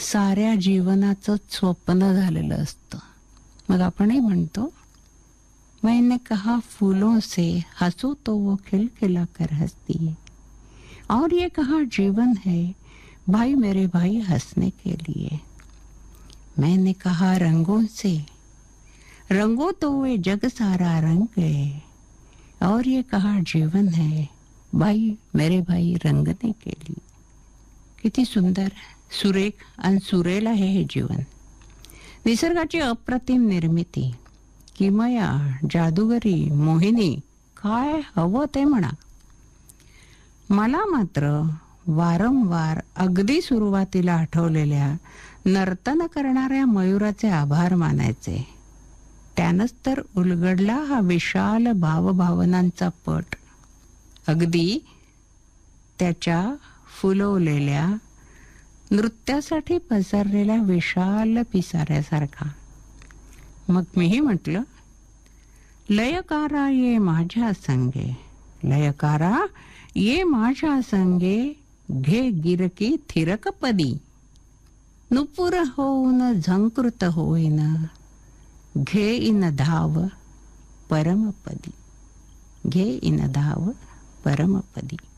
साऱ्या जीवनाचं स्वप्न झालेलं असतं. मग आपणही म्हणतो, मैंने कहा फूलों से हंसो तो वो खिलखिला कर हंसती है, और ये कहा जीवन है भाई मेरे भाई हंसने के लिए. मैंने कहा रंगों से रंगो तो वे जग सारा रंग गए, और ये कहा जीवन है भाई मेरे भाई रंगने के लिए. किती सुंदर, सुरेख आणि सुरेल आहे हे जीवन. निसर्गाची अप्रतिम निर्मिती, किमया, जादूगरी, मोहिनी, काय हवं ते म्हणा. मला मात्र वारंवार अगदी सुरुवातीला आठवलेल्या नर्तन करणाऱ्या मयुराचे आभार मानायचे. त्यानंच तर उलगडला हा विशाल भावभावनांचा पट, अगदी त्याच्या फुलवलेल्या नृत्यासाठी पसरलेल्या विशाल पिसाऱ्यासारखा. मग मीही म्हटलं, लयकारा ये माझ्या संगे, लयकारा ये माझ्या संगे, घे गिरकी थिरकपदी, नुपुर होऊन झंकृत होईन, घे इन धाव परमपदी, घे इन धाव परमपदी.